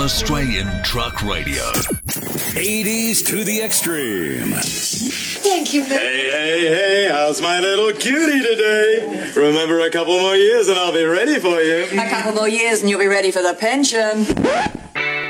Australian Truck Radio. 80s to the extreme. Thank you, Hey, how's my little cutie today? Remember, a couple more years and I'll be ready for you. A couple more years and you'll be ready for the pension.